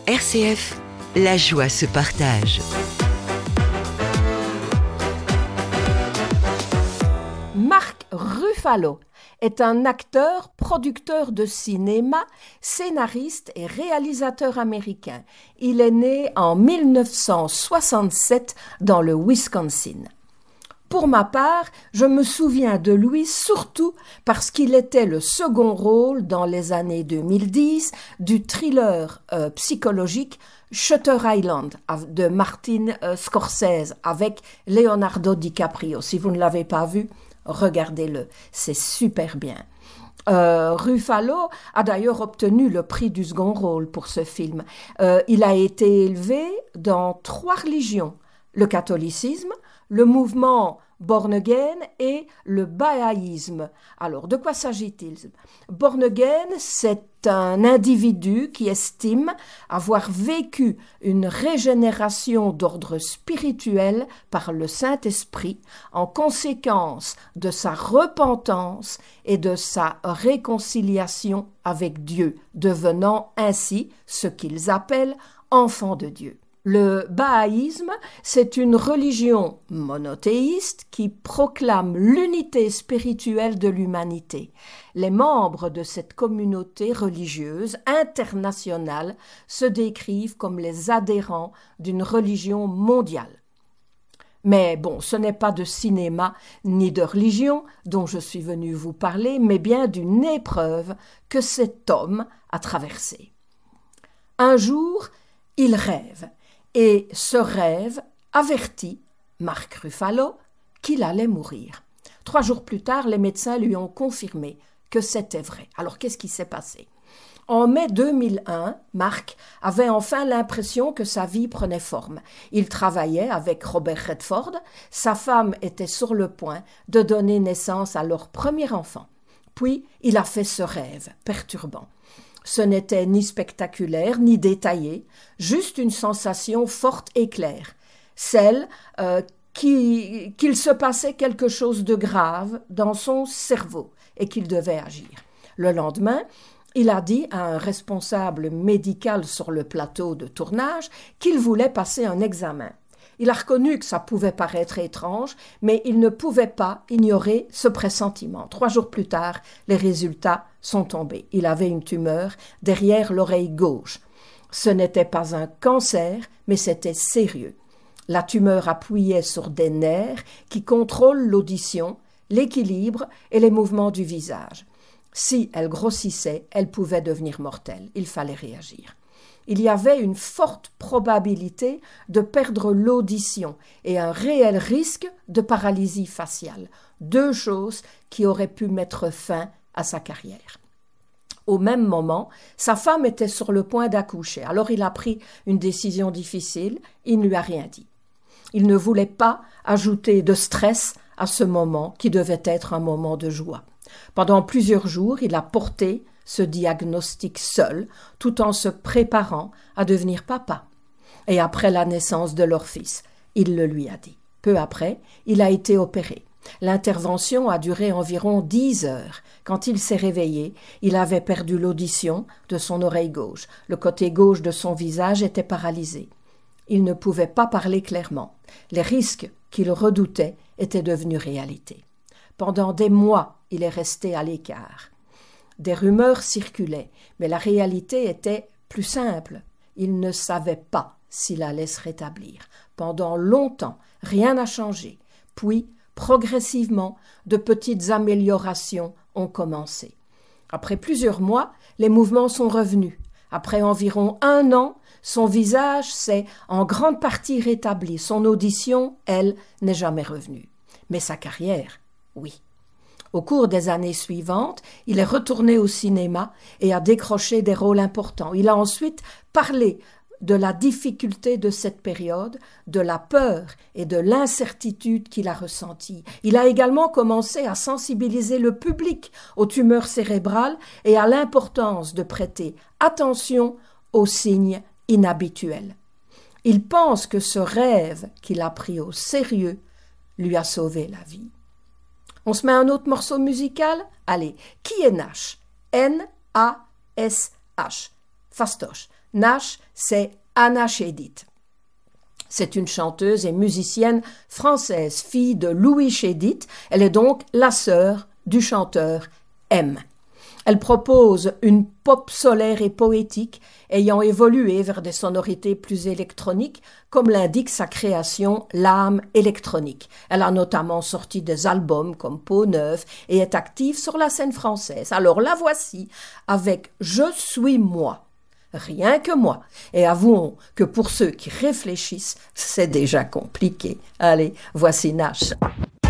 RCF, la joie se partage. Mark Ruffalo est un acteur, producteur de cinéma, scénariste et réalisateur américain. Il est né en 1967 dans le Wisconsin. Pour ma part, je me souviens de lui surtout parce qu'il était le second rôle dans les années 2010 du thriller psychologique Shutter Island de Martin Scorsese avec Leonardo DiCaprio. Si vous ne l'avez pas vu, regardez-le, c'est super bien. Ruffalo a d'ailleurs obtenu le prix du second rôle pour ce film. Il a été élevé dans 3 religions, le catholicisme, le mouvement Born Again et le bahaïsme. Alors, de quoi s'agit-il? Born Again, c'est un individu qui estime avoir vécu une régénération d'ordre spirituel par le Saint-Esprit en conséquence de sa repentance et de sa réconciliation avec Dieu, devenant ainsi ce qu'ils appellent enfants de Dieu. Le bahaïsme, c'est une religion monothéiste qui proclame l'unité spirituelle de l'humanité. Les membres de cette communauté religieuse internationale se décrivent comme les adhérents d'une religion mondiale. Mais bon, ce n'est pas de cinéma ni de religion dont je suis venu vous parler, mais bien d'une épreuve que cet homme a traversée. Un jour, il rêve. Et ce rêve avertit Mark Ruffalo qu'il allait mourir. 3 jours plus tard, les médecins lui ont confirmé que c'était vrai. Alors, qu'est-ce qui s'est passé? En mai 2001, Mark avait enfin l'impression que sa vie prenait forme. Il travaillait avec Robert Redford. Sa femme était sur le point de donner naissance à leur premier enfant. Puis, il a fait ce rêve perturbant. Ce n'était ni spectaculaire, ni détaillé, juste une sensation forte et claire, celle qu'il se passait quelque chose de grave dans son cerveau et qu'il devait agir. Le lendemain, il a dit à un responsable médical sur le plateau de tournage qu'il voulait passer un examen. Il a reconnu que ça pouvait paraître étrange, mais il ne pouvait pas ignorer ce pressentiment. 3 jours plus tard, les résultats sont tombés. Il avait une tumeur derrière l'oreille gauche. Ce n'était pas un cancer, mais c'était sérieux. La tumeur appuyait sur des nerfs qui contrôlent l'audition, l'équilibre et les mouvements du visage. Si elle grossissait, elle pouvait devenir mortelle. Il fallait réagir. Il y avait une forte probabilité de perdre l'audition et un réel risque de paralysie faciale. 2 choses qui auraient pu mettre fin à sa carrière. Au même moment, sa femme était sur le point d'accoucher. Alors il a pris une décision difficile, il ne lui a rien dit. Il ne voulait pas ajouter de stress à ce moment qui devait être un moment de joie. Pendant plusieurs jours, il a porté ce diagnostic seul, tout en se préparant à devenir papa. Et après la naissance de leur fils, il le lui a dit. Peu après, il a été opéré. L'intervention a duré environ 10 heures. Quand il s'est réveillé, il avait perdu l'audition de son oreille gauche. Le côté gauche de son visage était paralysé. Il ne pouvait pas parler clairement. Les risques qu'il redoutait étaient devenus réalité. Pendant des mois, il est resté à l'écart. Des rumeurs circulaient, mais la réalité était plus simple. Il ne savait pas s'il allait se rétablir. Pendant longtemps, rien n'a changé. Puis, progressivement, de petites améliorations ont commencé. Après plusieurs mois, les mouvements sont revenus. Après environ 1 an, son visage s'est en grande partie rétabli. Son audition, elle, n'est jamais revenue. Mais sa carrière, oui. Au cours des années suivantes, il est retourné au cinéma et a décroché des rôles importants. Il a ensuite parlé de la difficulté de cette période, de la peur et de l'incertitude qu'il a ressentie. Il a également commencé à sensibiliser le public aux tumeurs cérébrales et à l'importance de prêter attention aux signes inhabituels. Il pense que ce rêve qu'il a pris au sérieux lui a sauvé la vie. On se met un autre morceau musical? Allez, qui est Nash? N-A-S-H. Fastoche. Nash, c'est Anna Chédid. C'est une chanteuse et musicienne française, fille de Louis Chédid. Elle est donc la sœur du chanteur M. Elle propose une pop solaire et poétique ayant évolué vers des sonorités plus électroniques, comme l'indique sa création L'âme électronique. Elle a notamment sorti des albums comme Peau neuve et est active sur la scène française. Alors la voici avec Je suis moi, rien que moi. Et avouons que pour ceux qui réfléchissent, c'est déjà compliqué. Allez, voici Nash.